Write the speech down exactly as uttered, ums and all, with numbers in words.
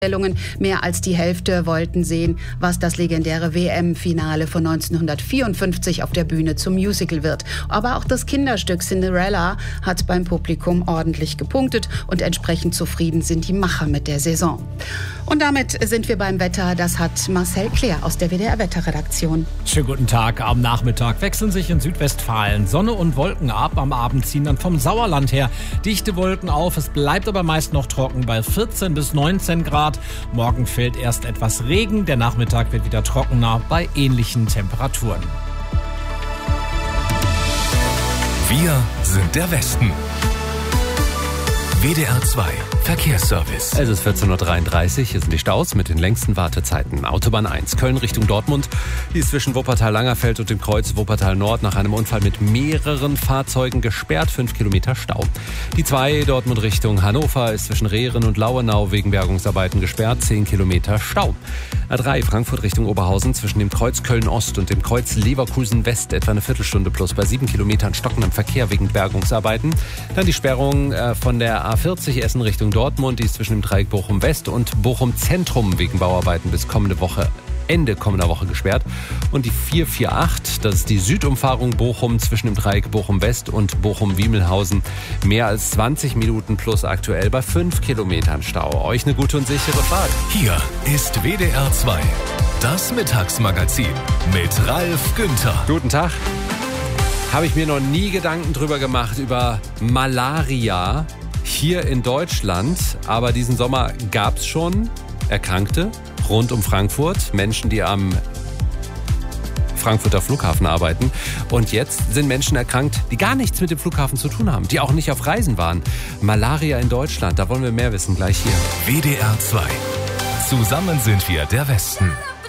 Mehr als die Hälfte wollten sehen, was das legendäre W M-Finale von neunzehnhundertvierundfünfzig auf der Bühne zum Musical wird. Aber auch das Kinderstück Cinderella hat beim Publikum ordentlich gepunktet und entsprechend zufrieden sind die Macher mit der Saison. Und damit sind wir beim Wetter. Das hat Marcel Kleer aus der W D R-Wetterredaktion. Schönen guten Tag. Am Nachmittag wechseln sich in Südwestfalen Sonne und Wolken ab. Am Abend ziehen dann vom Sauerland her dichte Wolken auf. Es bleibt aber meist noch trocken bei vierzehn bis neunzehn Grad. Morgen fällt erst etwas Regen. Der Nachmittag wird wieder trockener bei ähnlichen Temperaturen. Wir sind der Westen. W D R zwei Verkehrsservice. Es ist vierzehn Uhr dreiunddreißig, hier sind die Staus mit den längsten Wartezeiten. Autobahn eins, Köln Richtung Dortmund. Die ist zwischen Wuppertal-Langerfeld und dem Kreuz Wuppertal-Nord nach einem Unfall mit mehreren Fahrzeugen gesperrt. fünf Kilometer Stau. Die zwei Dortmund Richtung Hannover ist zwischen Rehren und Lauenau wegen Bergungsarbeiten gesperrt. zehn Kilometer Stau. A drei, Frankfurt Richtung Oberhausen zwischen dem Kreuz Köln-Ost und dem Kreuz Leverkusen-West etwa eine Viertelstunde plus bei sieben Kilometern stockendem Verkehr wegen Bergungsarbeiten. Dann die Sperrung äh, von der A vierzig Essen Richtung Dortmund, die ist zwischen dem Dreieck Bochum-West und Bochum-Zentrum wegen Bauarbeiten bis kommende Woche, Ende kommender Woche gesperrt. Und die vier vier acht, das ist die Südumfahrung Bochum zwischen dem Dreieck Bochum-West und Bochum-Wiemelhausen. Mehr als zwanzig Minuten plus aktuell bei fünf Kilometern Stau. Euch eine gute und sichere Fahrt. Hier ist W D R zwei, das Mittagsmagazin mit Ralf Günther. Guten Tag. Habe ich mir noch nie Gedanken drüber gemacht, über Malaria hier in Deutschland. Aber diesen Sommer gab es schon Erkrankte rund um Frankfurt, Menschen, die am Frankfurter Flughafen arbeiten. Und jetzt sind Menschen erkrankt, die gar nichts mit dem Flughafen zu tun haben, die auch nicht auf Reisen waren. Malaria in Deutschland, da wollen wir mehr wissen, gleich hier. W D R zwei. Zusammen sind wir der Westen.